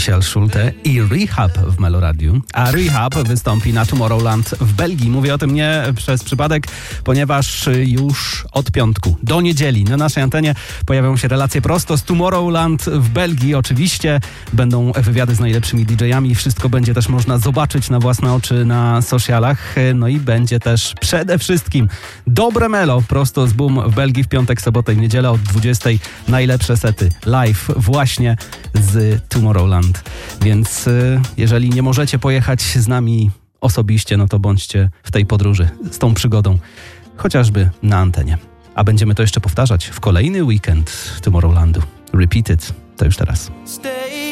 Michel Schulte i Rehab w Meloradiu. A Rehab wystąpi na Tomorrowland w Belgii. Mówię o tym nie przez przypadek, ponieważ już od piątku do niedzieli na naszej antenie pojawią się relacje prosto z Tomorrowland w Belgii. Oczywiście będą wywiady z najlepszymi DJ-ami. Wszystko będzie też można zobaczyć na własne oczy na socialach. No i będzie też przede wszystkim dobre melo prosto z Boom w Belgii w piątek, sobotę i niedzielę od 20. Najlepsze sety live właśnie z Tomorrowland. Więc jeżeli nie możecie pojechać z nami osobiście, no to bądźcie w tej podróży z tą przygodą, chociażby na antenie. A będziemy to jeszcze powtarzać w kolejny weekend Tomorrowlandu. Repeat it, to już teraz.